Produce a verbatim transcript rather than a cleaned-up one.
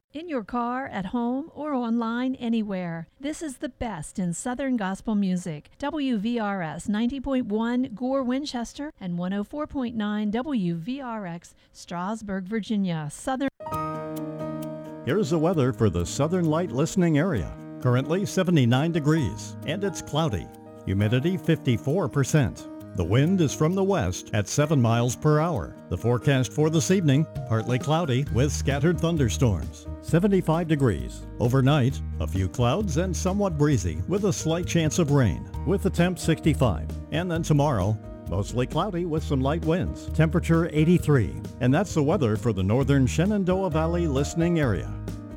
In your car, at home, or online, anywhere. This is the best in Southern gospel music. W V R S ninety point one Gore, Winchester, and one oh four point nine W V R X, Strasburg, Virginia. Southern. Here's the weather for the Southern Light listening area. Currently seventy-nine degrees, and it's cloudy. Humidity fifty-four percent. The wind is from the west at seven miles per hour. The forecast for this evening, partly cloudy with scattered thunderstorms. seventy-five degrees. Overnight, a few clouds and somewhat breezy with a slight chance of rain, with the temp sixty-five. And then tomorrow, mostly cloudy with some light winds. Temperature eighty-three. And that's the weather for the northern Shenandoah Valley listening area.